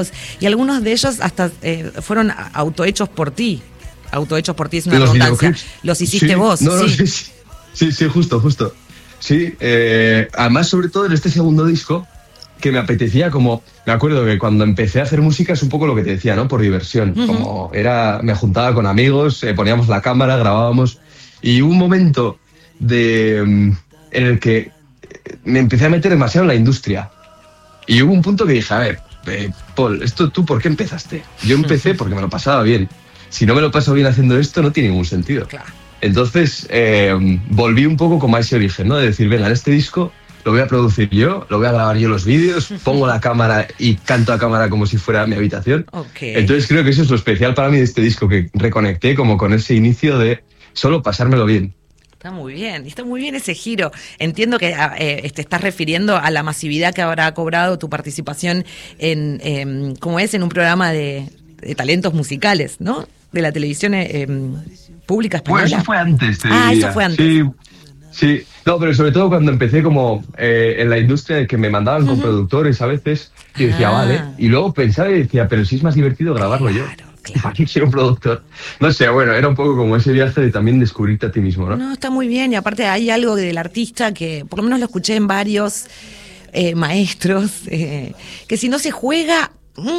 Y algunos de ellos hasta fueron autohechos por ti. Autohechos por ti es una Los redundancia. videoclips. Los hiciste Sí, vos. no, Sí. sí, justo. Sí, además, sobre todo en este segundo disco, que me apetecía como... Me acuerdo que cuando empecé a hacer música es un poco lo que te decía, ¿no? Por diversión. Uh-huh. Como me juntaba con amigos, poníamos la cámara, grabábamos. Y hubo un momento en el que me empecé a meter demasiado en la industria. Y hubo un punto que dije, a ver, Paul, ¿tú por qué empezaste? Yo empecé porque me lo pasaba bien. Si no me lo paso bien haciendo esto, no tiene ningún sentido. Claro. Entonces, volví un poco como a ese origen, ¿no? De decir, venga, en este disco lo voy a producir yo, lo voy a grabar yo los vídeos, pongo la cámara y canto a cámara como si fuera mi habitación. Okay. Entonces creo que eso es lo especial para mí de este disco, que reconecté como con ese inicio de solo pasármelo bien. Está muy bien ese giro. Entiendo que te estás refiriendo a la masividad que habrá cobrado tu participación en como es, en un programa de talentos musicales, ¿no? De la televisión pública española. Pues eso fue antes, te diría. Eso fue antes. Sí. No, pero sobre todo cuando empecé como en la industria, que me mandaban con productores a veces, y decía, vale. Y luego pensaba y decía, pero si es más divertido grabarlo yo. ¿Para qué quiero un productor? No sé, bueno, era un poco como ese viaje de también descubrirte a ti mismo, ¿no? No, está muy bien. Y aparte hay algo del artista que, por lo menos lo escuché en varios maestros, que si no se juega...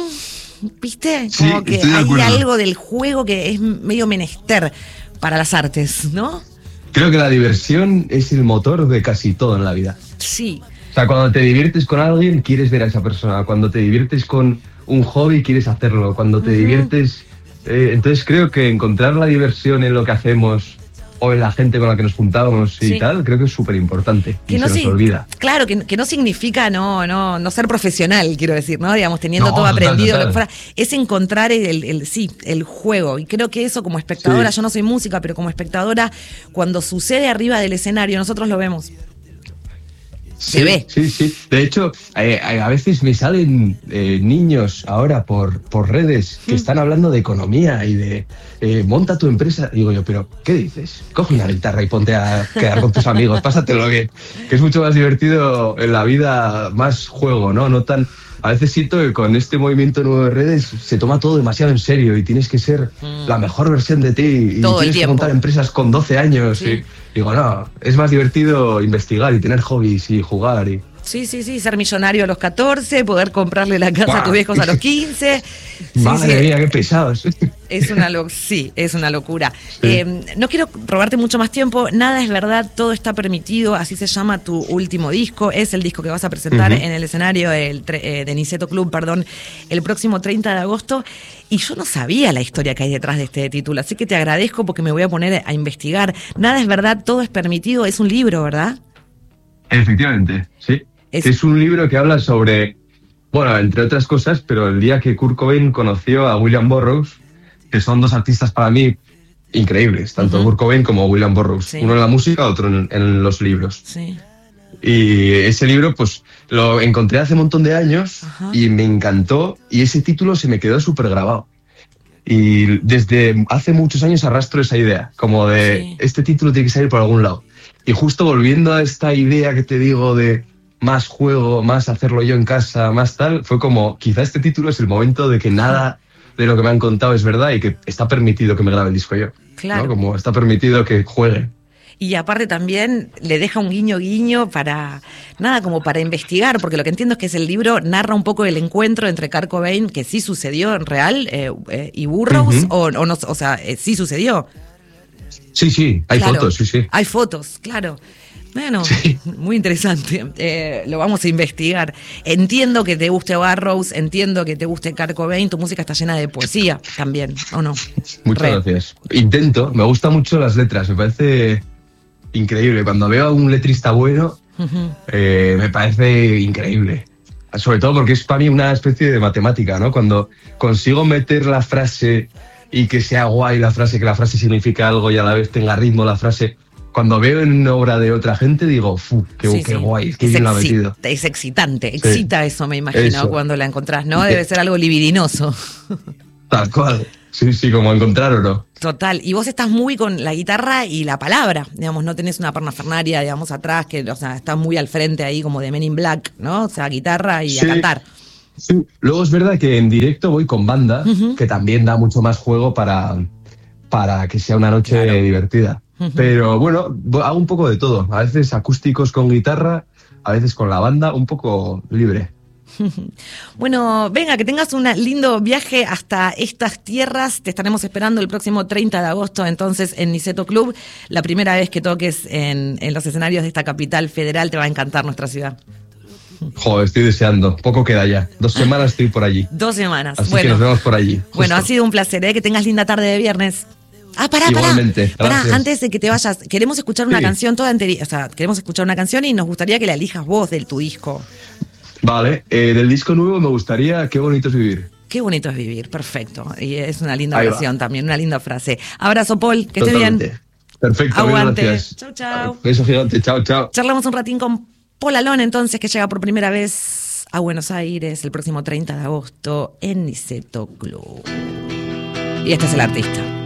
¿Viste? Como sí, que hay algo del juego que es medio menester para las artes, ¿no? Creo que la diversión es el motor de casi todo en la vida. Sí. O sea, cuando te diviertes con alguien, quieres ver a esa persona. Cuando te diviertes con un hobby, quieres hacerlo. Cuando te diviertes... entonces creo que encontrar la diversión en lo que hacemos o en la gente con la que nos juntábamos y tal, creo que es súper importante. Y no se nos olvida. Claro, que no significa no ser profesional, quiero decir, ¿no? Digamos, teniendo todo aprendido, lo que fuera. Es encontrar el juego. Y creo que eso como espectadora, yo no soy música, pero como espectadora, cuando sucede arriba del escenario, nosotros lo vemos. Se ve. Sí. De hecho, a veces me salen niños ahora por redes que están hablando de economía y de monta tu empresa. Digo yo, pero ¿qué dices? Coge una guitarra y ponte a quedar con tus amigos, pásatelo bien. Que es mucho más divertido en la vida, más juego, ¿no? No tan... A veces siento que con este movimiento nuevo de redes se toma todo demasiado en serio y tienes que ser la mejor versión de ti y todo tienes que montar empresas con 12 años. Sí. Y digo, no, es más divertido investigar y tener hobbies y jugar y... Sí, ser millonario a los 14, poder comprarle la casa a tus viejos a los 15. Madre mía, qué pesados. Es una locura. Sí. No quiero robarte mucho más tiempo. Nada es verdad, todo está permitido. Así se llama tu último disco. Es el disco que vas a presentar en el escenario de Niceto Club, el próximo 30 de agosto. Y yo no sabía la historia que hay detrás de este título. Así que te agradezco porque me voy a poner a investigar. Nada es verdad, todo es permitido. Es un libro, ¿verdad? Efectivamente, sí. Es un libro que habla sobre, bueno, entre otras cosas, pero el día que Kurt Cobain conoció a William Burroughs, que son dos artistas para mí increíbles, tanto Kurt Cobain como William Burroughs. Sí. Uno en la música, otro en los libros. Sí. Y ese libro, pues, lo encontré hace un montón de años y me encantó, y ese título se me quedó súper grabado. Y desde hace muchos años arrastro esa idea, como de este título tiene que salir por algún lado. Y justo volviendo a esta idea que te digo de más juego, más hacerlo yo en casa, más tal, fue como, quizá este título es el momento de que nada de lo que me han contado es verdad y que está permitido que me grabe el disco yo. Claro. ¿No? Como está permitido que juegue. Y aparte también le deja un guiño para, como para investigar, porque lo que entiendo es que el libro narra un poco el encuentro entre Kurt Cobain, que sí sucedió en real, y Burroughs, o no, o sea, sí sucedió. Sí, hay fotos, sí. Hay fotos, claro. Bueno, muy interesante. Lo vamos a investigar. Entiendo que te guste Burroughs, entiendo que te guste Kurt Cobain. Tu música está llena de poesía también, ¿o no? Muchas gracias. Intento, me gustan mucho las letras, me parece increíble. Cuando veo a un letrista bueno, me parece increíble. Sobre todo porque es para mí una especie de matemática, ¿no? Cuando consigo meter la frase y que sea guay la frase, que la frase signifique algo y a la vez tenga ritmo la frase... Cuando veo en una obra de otra gente, digo, qué guay, qué bien lo ha metido. Es excitante, excita eso, me imagino, cuando la encontrás, ¿no? Debe ser algo libidinoso. Tal cual, sí, como encontrar oro. Total, y vos estás muy con la guitarra y la palabra, digamos, no tenés una parafernalia, digamos, atrás, que, o sea, estás muy al frente ahí como de Men in Black, ¿no? O sea, guitarra y a cantar. Sí. Luego es verdad que en directo voy con banda, que también da mucho más juego para que sea una noche divertida. Pero bueno, hago un poco de todo. A veces acústicos con guitarra, a veces con la banda, un poco libre. Bueno, venga, que tengas un lindo viaje hasta estas tierras. Te estaremos esperando el próximo 30 de agosto, entonces, en Niceto Club. La primera vez que toques en los escenarios de esta capital federal. Te va a encantar nuestra ciudad. Joder, estoy deseando. Poco queda ya. 2 semanas estoy por allí. 2 semanas. Así que nos vemos por allí. Justo. Bueno, ha sido un placer, ¿eh? Que tengas linda tarde de viernes. Pará. Antes de que te vayas, queremos escuchar una canción toda entera. O sea, queremos escuchar una canción y nos gustaría que la elijas vos de tu disco. Vale, del disco nuevo me gustaría Qué bonito es vivir. Qué bonito es vivir, perfecto. Y es una linda oración también, una linda frase. Abrazo, Paul, que estés bien. Perfecto, aguante. Gracias. Chau. Beso gigante, chao. Charlamos un ratín con Paul Alone, entonces, que llega por primera vez a Buenos Aires el próximo 30 de agosto en Niceto Club. Y este es el artista.